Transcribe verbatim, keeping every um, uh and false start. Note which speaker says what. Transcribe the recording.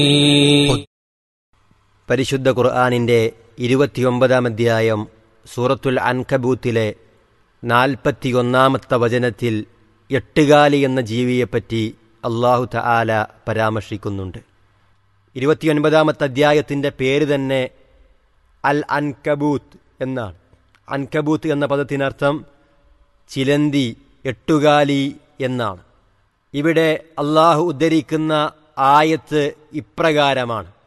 Speaker 1: പരിശുദ്ധ ഖുർആനിൻ്റെ ഇരുപത്തിയൊമ്പതാം അധ്യായം സൂറത്തുൽ അൻകബൂത്തിലെ നാൽപ്പത്തിയൊന്നാമത്തെ വചനത്തിൽ എട്ടുകാലി എന്ന ജീവിയെപ്പറ്റി അല്ലാഹു തആല പരാമർശിക്കുന്നുണ്ട്. ഇരുപത്തിയൊൻപതാമത്തെ അധ്യായത്തിൻ്റെ പേര് തന്നെ അൽ അൻകബൂത്ത് എന്നാണ്. അൻകബൂത്ത് എന്ന പദത്തിനർത്ഥം ചിലന്തി, എട്ടുകാലി എന്നാണ്. ഇവിടെ അല്ലാഹു ഉദ്ധരിക്കുന്ന ആയത്ത് ഇപ്രകാരമാണ്: